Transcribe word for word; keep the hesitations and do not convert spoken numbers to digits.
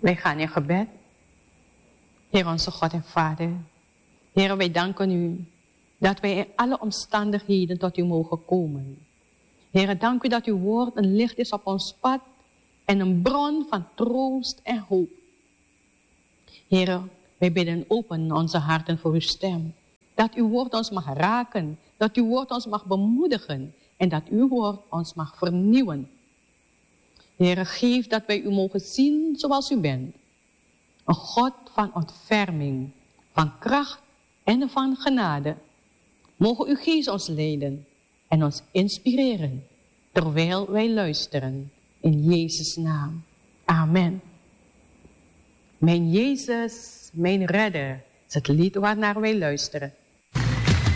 Wij gaan in gebed. Heer onze God en Vader. Heer, wij danken u dat wij in alle omstandigheden tot u mogen komen. Heer, dank u dat uw woord een licht is op ons pad en een bron van troost en hoop. Heer, wij bidden open onze harten voor uw stem. Dat uw woord ons mag raken, dat uw woord ons mag bemoedigen en dat uw woord ons mag vernieuwen. Heer, geef dat wij u mogen zien zoals u bent. Een God van ontferming, van kracht en van genade. Mogen uw geest ons leiden en ons inspireren, terwijl wij luisteren. In Jezus' naam. Amen. Mijn Jezus, mijn redder, is het lied waarnaar wij luisteren.